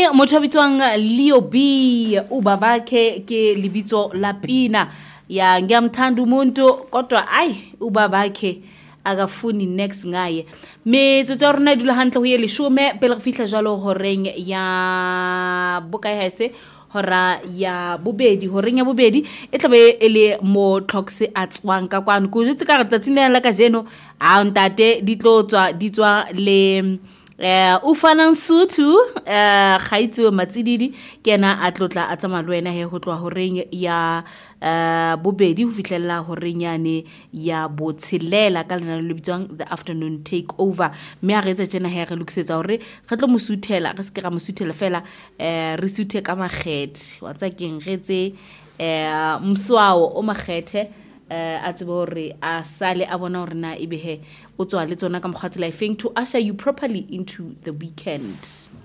mme motho a bitswang Leo B ubabakhe ke libitso la Pina ya ngiyamthanda umuntu kodwa ubabakhe akafuni next ngaye metsotso ya rona dula hantle ho ye lesome pele re fihla jalo horeng ya bokae haese hora ya bobedi horeng ya bobedi e tlabe e le mo Clocks a tswang ka kwano go jetse ka re tsatsing la ka jeno a ntate di tswa le ufanang sutu khaitso matsididi kena a tlotla a tsama lwena he ho tloa horeng ya bobedi ho fihlella horeng yane ya botshelela ka lena le bitswang the afternoon take over me a retsa tsena he re lokisetsa hore re tlo mosuthela re se ke ra mosuthela fela re suthe ka makgethe wa tsa keng retse mswao o makgethe a tsebe hore a sale a bona hore na ebe he o tswa le tsona ka mokgwatsela ifeng to usher you properly into the weekend.